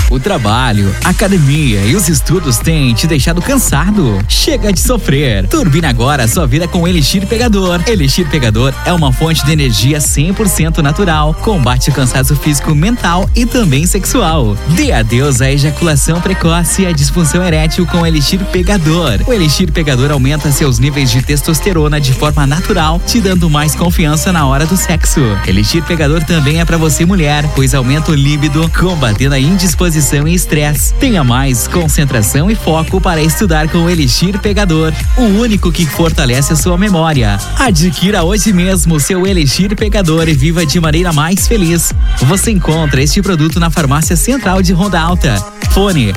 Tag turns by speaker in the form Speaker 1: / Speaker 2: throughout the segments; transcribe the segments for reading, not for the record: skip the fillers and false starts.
Speaker 1: O trabalho, a academia e os estudos têm te deixado cansado? Chega de sofrer. Turbine agora a sua vida com Elixir Pegador. Elixir Pegador é uma fonte de energia 100% natural. Combate o cansaço físico, mental e também sexual. Dê adeus à ejaculação precoce e à disfunção erétil com Elixir Pegador. O Elixir Pegador aumenta seus níveis de testosterona de forma natural, te dando mais confiança na hora do sexo. Elixir Pegador também é pra você mulher, pois aumenta o líbido, combatendo a indisposição e estresse. Tenha mais concentração e foco para estudar com o Elixir Pegador, o único que fortalece a sua memória. Adquira hoje mesmo seu Elixir Pegador e viva de maneira mais feliz. Você encontra este produto na Farmácia Central de Ronda Alta. Fone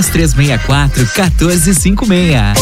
Speaker 1: 3364-1456.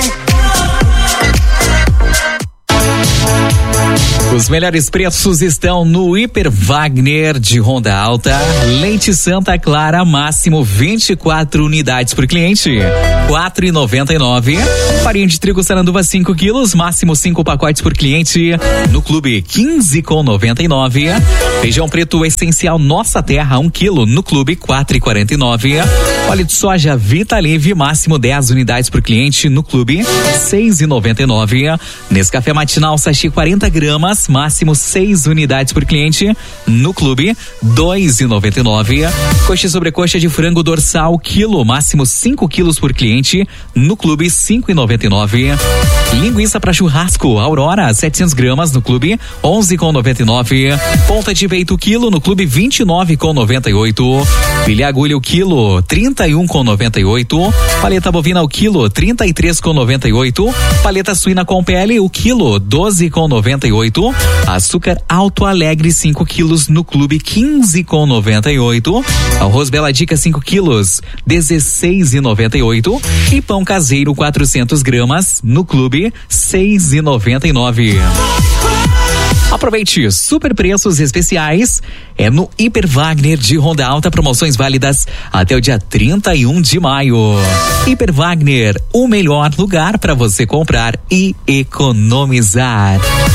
Speaker 1: Os melhores preços estão no Hiper Wagner de Ronda Alta. Leite Santa Clara, máximo 24 unidades por cliente, R$4,99. Farinha de trigo Saranduva 5 quilos, máximo 5 pacotes por cliente, no Clube R$15,99. Feijão preto essencial Nossa Terra 1 quilo, no Clube R$4,49. Óleo de soja Vitalive, máximo 10 unidades por cliente, no Clube R$6,99. Nescafé matinal sachê 40 gramas, máximo 6 unidades por cliente, no Clube R$2,99. Coxa e sobrecoxa de frango dorsal quilo, máximo 5 quilos por cliente, no Clube R$5,99. Linguiça para churrasco Aurora 700 gramas, no Clube R$11,99. Ponta de peito quilo, no Clube R$29,98. Filé agulha o quilo R$31,98. Paleta bovina o quilo R$33,98. Paleta suína com pele o quilo R$12,98. Açúcar Alto Alegre 5 quilos, no Clube R$15,98. Arroz Bela Dica 5 quilos R$16,98. E pão caseiro 400 gramas, no Clube R$6,99. Aproveite super preços especiais, é no Hiper Wagner de Ronda Alta, promoções válidas até o dia 31 de maio. Hiper Wagner, o melhor lugar para você comprar e economizar.